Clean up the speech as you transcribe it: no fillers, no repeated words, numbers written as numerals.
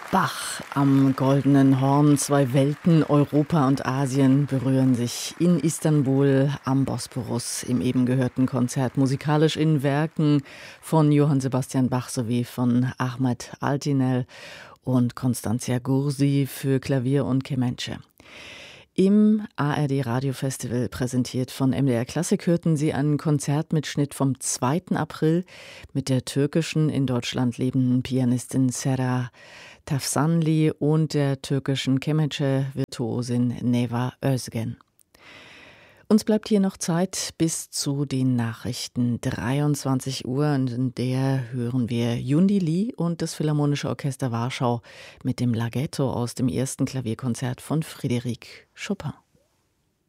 Bach am Goldenen Horn. Zwei Welten, Europa und Asien, berühren sich in Istanbul am Bosporus im eben gehörten Konzert. Musikalisch in Werken von Johann Sebastian Bach sowie von Ahmet Altinel und Constantia Gursi für Klavier und Kemençe. Im ARD Radiofestival, präsentiert von MDR Klassik, hörten Sie einen Konzertmitschnitt vom 2. April mit der türkischen, in Deutschland lebenden Pianistin Sera Tafsanli und der türkischen Kemençe-Virtuosin Neva Özgen. Uns bleibt hier noch Zeit bis zu den Nachrichten. 23 Uhr, in der hören wir Yundi Lee und das Philharmonische Orchester Warschau mit dem Laghetto aus dem ersten Klavierkonzert von Frédéric Chopin.